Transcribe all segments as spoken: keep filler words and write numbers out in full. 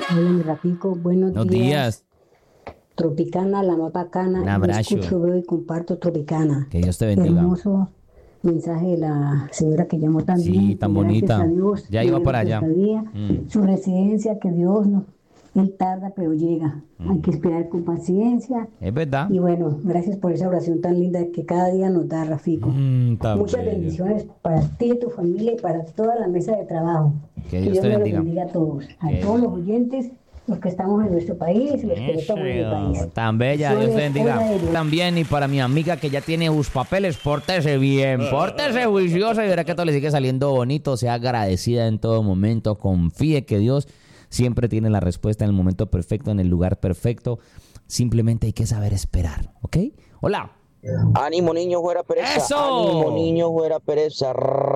Hola, mi Ratico, buenos Buenos días. días. Tropicana, la más bacana. Un Yo abrazo. escucho, veo y comparto Tropicana. Que Dios te bendiga. Hermoso mensaje de la señora que llamó Sí, también. tan Gracias a bonita. Dios, Ya iba primero para su allá. estadía, Mm, su residencia, que Dios no, Él tarda, pero llega. Hay que mm. esperar con paciencia. Es verdad. Y bueno, gracias por esa oración tan linda que cada día nos da, Rafico. Mm, tan Muchas bello. bendiciones para ti, tu familia y para toda la mesa de trabajo. Que Que Dios Dios te me los bendiga. bendiga a todos, a Que todos los oyentes, los que estamos en nuestro país y los que no estamos en el país. Eso, tan bella, Dios te Bendiciones, bendiga. hola, Dios. También, y para mi amiga que ya tiene sus papeles, pórtese bien, pórtese juiciosa y verá que todo le sigue saliendo bonito. Sea agradecida en todo momento. Confíe que Dios siempre tiene la respuesta en el momento perfecto, en el lugar perfecto. Simplemente hay que saber esperar, ¿ok? Hola. Ánimo niño, fuera pereza. ¡Eso! Ánimo niño, fuera pereza.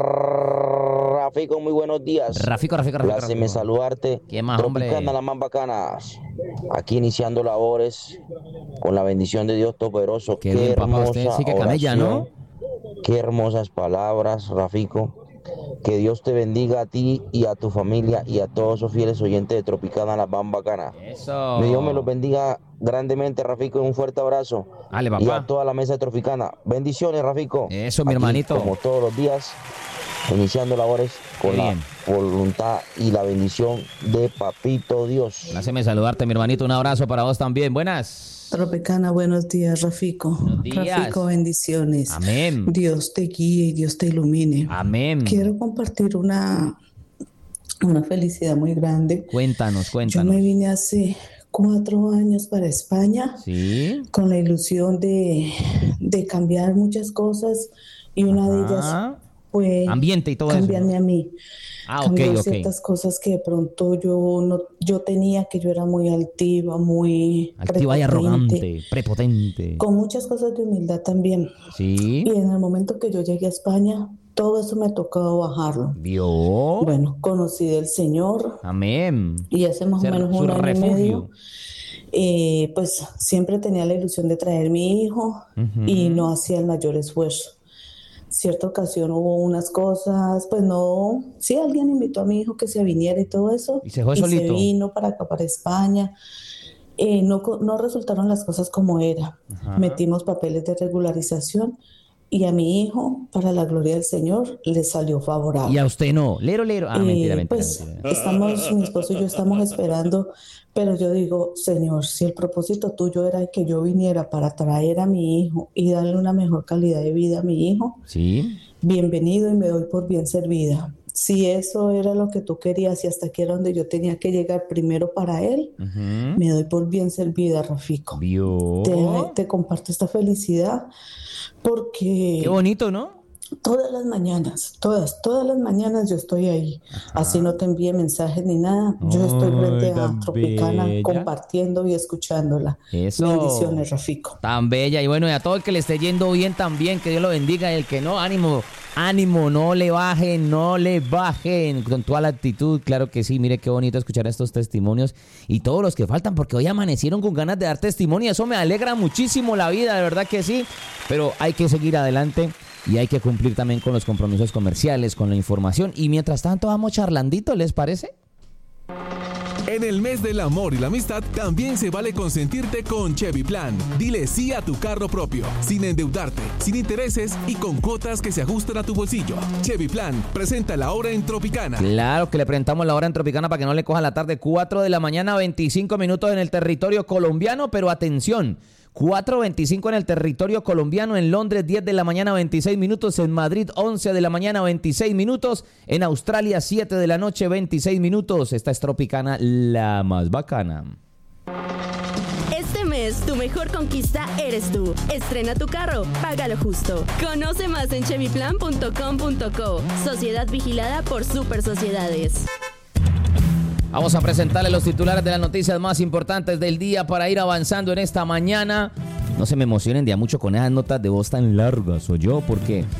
Rafico, muy buenos días. Rafico, Rafico, Rafico, Pláceme Rafico. saludarte. ¿Qué más, hombre? Tropicana, las más bacanas. Aquí iniciando labores con la bendición de Dios Todopoderoso. Qué Qué bien, papá. Usted hermosa sí que camella, ¿no? oración. Qué hermosas palabras, Rafico. Que Dios te bendiga a ti y a tu familia y a todos los fieles oyentes de Tropicana, las más bacanas. Eso. Que Dios me los bendiga grandemente, Rafico, y un fuerte abrazo. Dale, Y a papá. toda la mesa de Tropicana. Bendiciones, Rafico. Eso, mi Aquí, hermanito. como todos los días, iniciando labores con Qué la bien. voluntad y la bendición de Papito Dios. Haceme saludarte, mi hermanito. Un abrazo para vos también. Buenas. Tropicana, buenos días, Rafico. Buenos días. Rafico, bendiciones. Amén. Dios te guíe y Dios te ilumine. Amén. Quiero compartir una, una felicidad muy grande. Cuéntanos, Yo cuéntanos. me vine hace cuatro años para España Sí. con la ilusión de, de cambiar muchas cosas y una de ellas Ajá. fue Ambiente y todo eso, cambiarme ¿no? a mí. Ah, ok, Cambiar ok. ciertas cosas que de pronto yo no, yo tenía, que yo era muy altiva, muy Activa y prepotente, arrogante, prepotente. con muchas cosas de humildad también. Sí. Y en el momento que yo llegué a España, todo eso me ha tocado bajarlo. ¿Vio? Bueno, conocí del Señor Amén. y hace más o Ser menos su un año y refugio. medio, eh, pues siempre tenía la ilusión de traer mi hijo Ujú. y no hacía el mayor esfuerzo. Cierta ocasión hubo unas cosas, pues no, sí, alguien invitó a mi hijo que se viniera y todo eso, ¿Y se fue y se solito? vino para acá, para España. Eh, no, co- no resultaron las cosas como era. Ajá. Metimos papeles de regularización y a mi hijo, para la gloria del Señor, le salió Y favorable. a usted no. Lero, lero. Ah, mentira, Eh, mentira, pues mentira. estamos, mi esposo y yo estamos esperando, pero yo digo, Señor, si el propósito tuyo era que yo viniera para traer a mi hijo y darle una mejor calidad de vida a mi hijo, Sí. bienvenido y me doy por bien servida. Si eso era lo que tú querías y hasta aquí era donde yo tenía que llegar primero para él, Ujú. me doy por bien servida, Rafico. ¿Vio? Te, te comparto esta felicidad porque Qué bonito, ¿no? todas las mañanas, todas, todas las mañanas yo estoy ahí. Así no te envíe mensajes ni nada. Yo estoy frente Ay, a tan Tropicana bella. compartiendo y escuchándola. Eso. Bendiciones, Rafico. Tan bella. Y bueno, y a todo el que le esté yendo bien también, que Dios lo bendiga. Y el que no, ánimo, ánimo, no le bajen, no le bajen. Con toda la actitud, claro que sí. Mire qué bonito escuchar estos testimonios. Y todos los que faltan, porque hoy amanecieron con ganas de dar testimonio. Eso me alegra muchísimo la vida, de verdad que sí. Pero hay que seguir adelante. Y hay que cumplir también con los compromisos comerciales, con la información. Y mientras tanto vamos charlandito, ¿les parece? En el mes del amor y la amistad también se vale consentirte con Chevy Plan. Dile sí a tu carro propio, sin endeudarte, sin intereses y con cuotas que se ajustan a tu bolsillo. Chevy Plan presenta la hora en Tropicana. Claro que le presentamos la hora en Tropicana para que no le coja la tarde. cuatro de la mañana, veinticinco minutos en el territorio colombiano, pero atención. cuatro veinticinco en el territorio colombiano, en Londres diez de la mañana veintiséis minutos, en Madrid once de la mañana veintiséis minutos, en Australia siete de la noche veintiséis minutos. Esta es Tropicana, la más bacana. Este mes, tu mejor conquista eres tú. Estrena tu carro, págalo justo. Conoce más en chevy plan punto com punto co. Sociedad vigilada por Super Sociedades. Vamos a presentarle los titulares de las noticias más importantes del día para ir avanzando en esta mañana. No se me emocionen de a mucho con esas notas de voz tan largas, o yo, porque